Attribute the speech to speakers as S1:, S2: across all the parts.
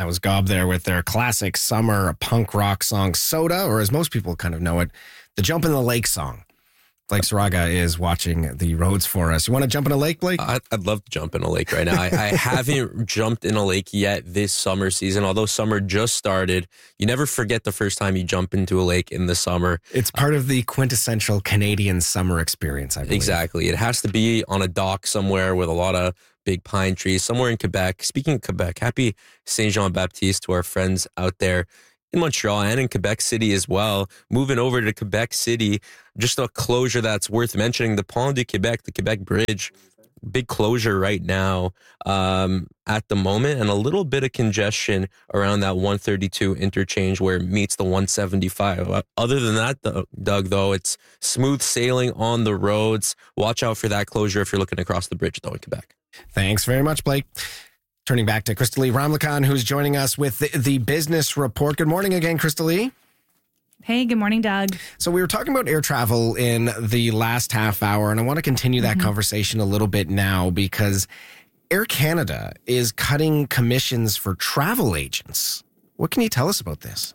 S1: That was Gob there with their classic summer punk rock song, Soda, or as most people kind of know it, the Jump in the Lake song. Blake Saraga is watching the roads for us. You want to jump in a lake, Blake?
S2: I'd love to jump in a lake right now. I haven't jumped in a lake yet this summer season, although summer just started. You never forget the first time you jump into a lake in the summer.
S1: It's part of the quintessential Canadian summer experience, I believe.
S2: Exactly. It has to be on a dock somewhere with a lot of big pine trees, somewhere in Quebec. Speaking of Quebec, happy Saint Jean Baptiste to our friends out there in Montreal and in Quebec City as well. Moving over to Quebec City, just a closure that's worth mentioning, the Pont du Québec, the Quebec Bridge, big closure right now at the moment, and a little bit of congestion around that 132 interchange where it meets the 175. Other than that, Doug, though, it's smooth sailing on the roads. Watch out for that closure if you're looking across the bridge, though, in Quebec.
S1: Thanks very much, Blake. Turning back to Crystalie Ramlakan, who's joining us with the business report. Good morning again, Crystalie.
S3: Hey, good morning, Doug.
S1: So we were talking about air travel in the last half hour, and I want to continue that conversation a little bit now because Air Canada is cutting commissions for travel agents. What can you tell us about this?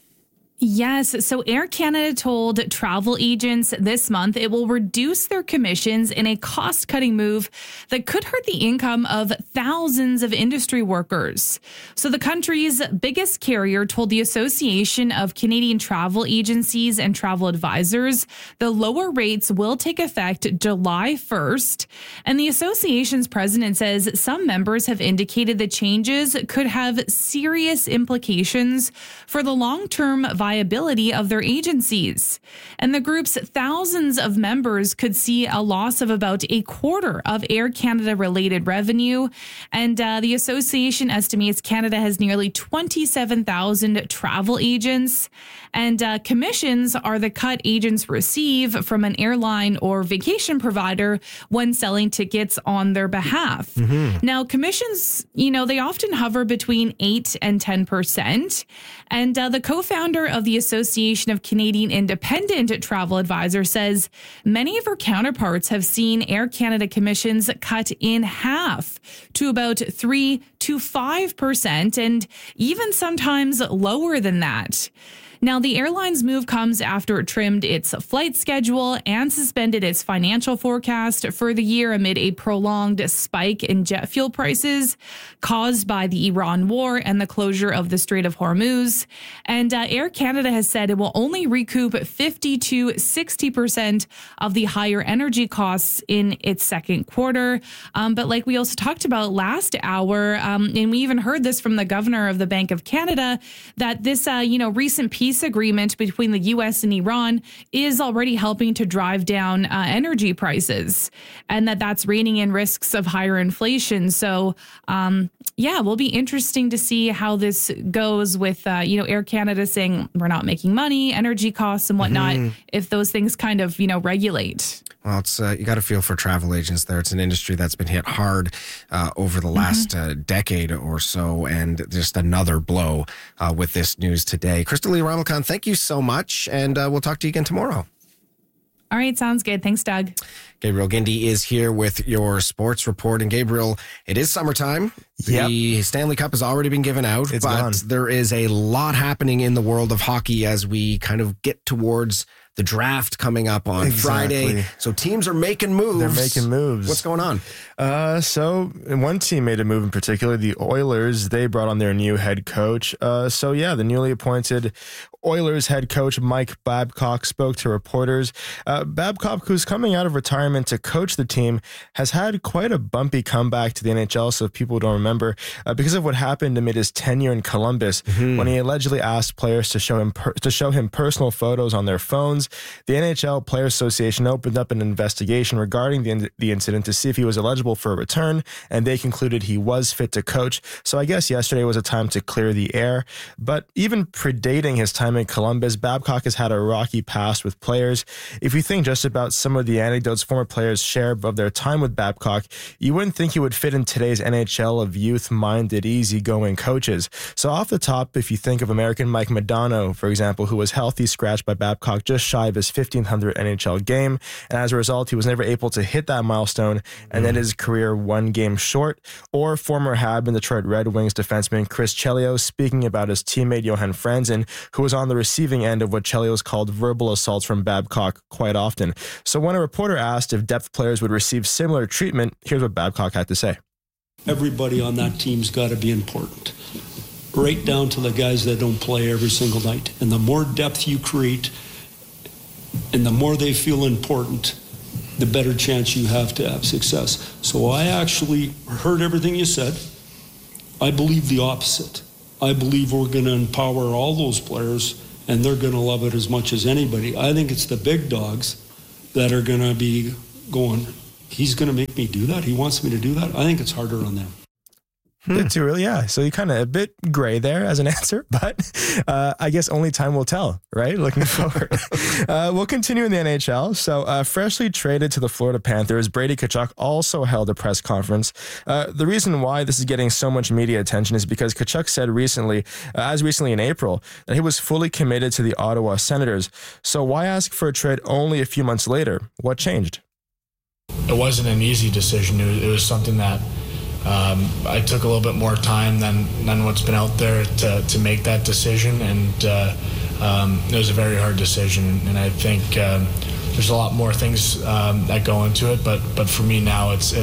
S3: Yes. So Air Canada told travel agents this month it will reduce their commissions in a cost-cutting move that could hurt the income of thousands of industry workers. So the country's biggest carrier told the Association of Canadian Travel Agencies and Travel Advisors the lower rates will take effect July 1st. And the association's president says some members have indicated the changes could have serious implications for the long-term viability of their agencies. And the group's thousands of members could see a loss of about a quarter of Air Canada related revenue. And the association estimates Canada has nearly 27,000 travel agents. And commissions are the cut agents receive from an airline or vacation provider when selling tickets on their behalf. Now, commissions, they often hover between 8 and 10%. And the co-founder of the Association of Canadian Independent Travel Advisors says many of her counterparts have seen Air Canada commissions cut in half to about 3 to 5%, and even sometimes lower than that. Now, the airline's move comes after it trimmed its flight schedule and suspended its financial forecast for the year amid a prolonged spike in jet fuel prices caused by the Iran war and the closure of the Strait of Hormuz. And Air Canada has said it will only recoup 50 to 60% of the higher energy costs in its second quarter. But like we also talked about last hour, and we even heard this from the governor of the Bank of Canada, that this, recent peace agreement between the U.S. and Iran is already helping to drive down energy prices, and that's reining in risks of higher inflation. So, will be interesting to see how this goes with, Air Canada saying we're not making money, energy costs and whatnot, if those things kind of, regulate.
S1: Well, it's you got to feel for travel agents there. It's an industry that's been hit hard over the last decade or so, and just another blow with this news today. Crystalie Ramlakan, thank you so much, and we'll talk to you again tomorrow.
S3: All right, sounds good. Thanks, Doug.
S1: Gabriel Gindi is here with your sports report. And Gabriel, it is summertime. The Stanley Cup has already been given out, there is a lot happening in the world of hockey as we kind of get towards the draft coming up on Friday. So teams are making moves.
S4: They're making moves.
S1: What's going on?
S4: So one team made a move in particular, the Oilers. They brought on their new head coach. The newly appointed Oilers head coach Mike Babcock spoke to reporters. Babcock, who's coming out of retirement to coach the team, has had quite a bumpy comeback to the NHL, so if people don't remember, because of what happened amid his tenure in Columbus when he allegedly asked players to show him personal photos on their phones. The NHL Players Association opened up an investigation regarding the incident to see if he was eligible for a return, and they concluded he was fit to coach. So I guess yesterday was a time to clear the air. But even predating his time in Columbus, Babcock has had a rocky past with players. If you think just about some of the anecdotes former players share of their time with Babcock, you wouldn't think he would fit in today's NHL of youth-minded, easygoing coaches. So off the top, if you think of American Mike Modano, for example, who was healthy scratched by Babcock just shy of his 1500th NHL game. And as a result, he was never able to hit that milestone and ended his career one game short. Or former Habs and Detroit Red Wings defenseman Chris Chelios speaking about his teammate Johan Franzen, who was on the receiving end of what Chelios called verbal assaults from Babcock quite often. So when a reporter asked if depth players would receive similar treatment, here's what Babcock had to say.
S5: Everybody on that team's got to be important, right down to the guys that don't play every single night. And the more depth you create and the more they feel important, the better chance you have to have success. So I actually heard everything you said. I believe the opposite. I believe we're going to empower all those players and they're going to love it as much as anybody. I think it's the big dogs that are going to be going, he's going to make me do that. He wants me to do that. I think it's harder on them.
S4: Too early, yeah. So you kind of a bit gray there as an answer, but I guess only time will tell, right? Looking forward. We'll continue in the NHL. So freshly traded to the Florida Panthers, Brady Tkachuk also held a press conference. The reason why this is getting so much media attention is because Tkachuk said recently, as recently in April, that he was fully committed to the Ottawa Senators. So why ask for a trade only a few months later? What changed?
S6: It wasn't an easy decision. It was something that I took a little bit more time than what's been out there to make that decision, and it was a very hard decision. And I think there's a lot more things that go into it, but for me now, it's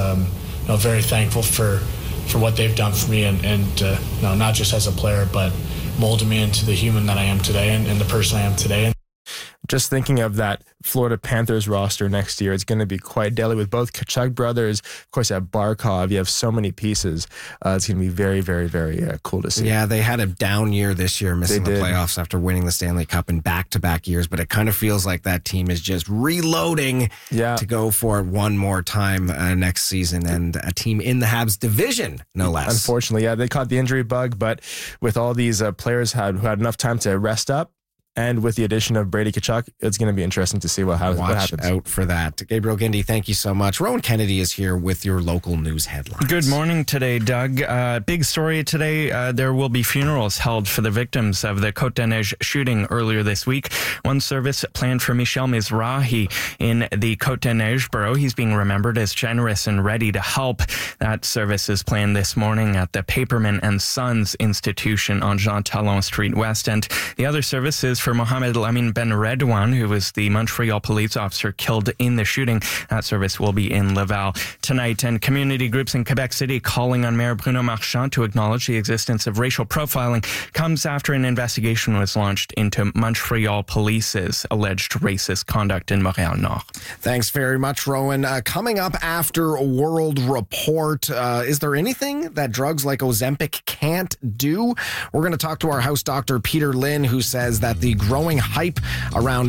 S6: very thankful for what they've done for me, and not just as a player, but molded me into the human that I am today and the person I am today.
S4: Just thinking of that Florida Panthers roster next year, it's going to be quite deadly with both Tkachuk brothers. Of course, at Barkov, you have so many pieces. It's going to be very, very, very cool to see.
S1: Yeah, they had a down year this year, missing the playoffs after winning the Stanley Cup in back-to-back years, but it kind of feels like that team is just reloading to go for it one more time next season, and a team in the Habs division, no less.
S4: Unfortunately, yeah, they caught the injury bug, but with all these players who had enough time to rest up, and with the addition of Brady Tkachuk, it's going to be interesting to see what happens.
S1: Watch out for that. Gabriel Gindy, thank you so much. Rowan Kennedy is here with your local news headlines.
S7: Good morning today, Doug. Big story today. There will be funerals held for the victims of the Côte-des-Neiges shooting earlier this week. One service planned for Michel Mizrahi in the Côte-des-Neiges borough. He's being remembered as generous and ready to help. That service is planned this morning at the Paperman and Sons Institution on Jean Talon Street West. And the other service is for Mohamed Lamine Ben Redouane, who was the Montreal police officer killed in the shooting. That service will be in Laval tonight. And community groups in Quebec City calling on Mayor Bruno Marchand to acknowledge the existence of racial profiling comes after an investigation was launched into Montreal police's alleged racist conduct in Montréal-Nord.
S1: Thanks very much, Rowan. Coming up after World Report, is there anything that drugs like Ozempic can't do? We're going to talk to our house doctor, Peter Lynn, who says that the growing hype around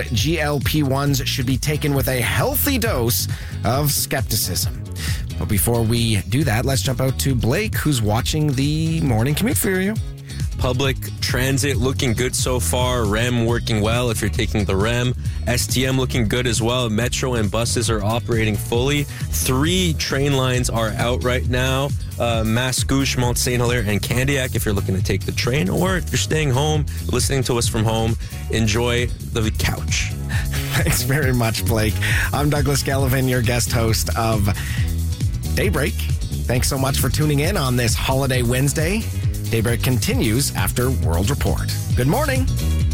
S1: GLP-1s should be taken with a healthy dose of skepticism. But before we do that, let's jump out to Blake, who's watching the morning commute for you.
S2: Public transit looking good so far. REM working well if you're taking the REM. STM looking good as well. Metro and buses are operating fully. 3 train lines are out right now. Mascouche, Mont Saint Hilaire, and Candiac if you're looking to take the train, or if you're staying home, listening to us from home, enjoy the couch.
S1: Thanks very much, Blake. I'm Douglas Gallivan, your guest host of Daybreak. Thanks so much for tuning in on this holiday Wednesday. Daybreak continues after World Report. Good morning.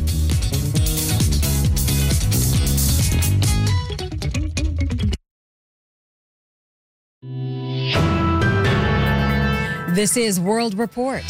S8: This is World Report.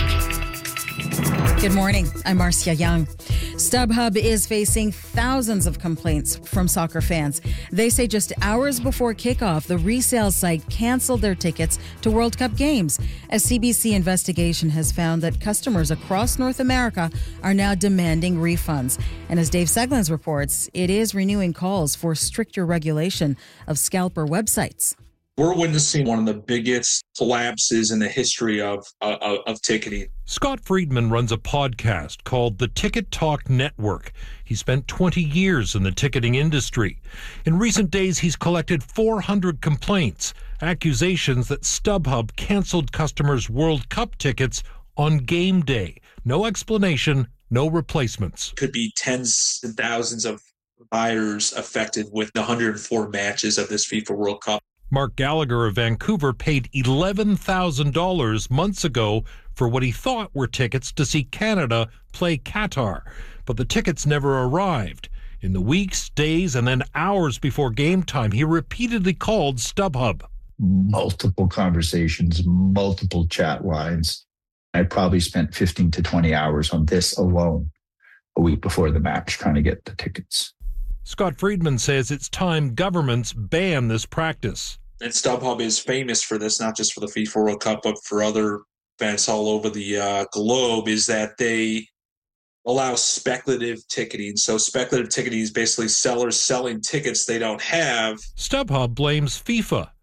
S8: Good morning. I'm Marcia Young. StubHub is facing thousands of complaints from soccer fans. They say just hours before kickoff, the resale site canceled their tickets to World Cup games. A CBC investigation has found that customers across North America are now demanding refunds. And as Dave Seglins reports, it is renewing calls for stricter regulation of scalper websites.
S9: We're witnessing one of the biggest collapses in the history of ticketing.
S10: Scott Friedman runs a podcast called The Ticket Talk Network. He spent 20 years in the ticketing industry. In recent days, he's collected 400 complaints, accusations that StubHub canceled customers' World Cup tickets on game day. No explanation, no replacements.
S9: Could be tens and thousands of buyers affected with the 104 matches of this FIFA World Cup.
S10: Mark Gallagher of Vancouver paid $11,000 months ago for what he thought were tickets to see Canada play Qatar, but the tickets never arrived. In the weeks, days, and then hours before game time, he repeatedly called StubHub.
S11: Multiple conversations, multiple chat lines. I probably spent 15 to 20 hours on this alone a week before the match trying to get the tickets.
S10: Scott Friedman says it's time governments ban this practice.
S9: And StubHub is famous for this, not just for the FIFA World Cup, but for other events all over the globe, is that they allow speculative ticketing. So speculative ticketing is basically sellers selling tickets they don't have.
S10: StubHub blames FIFA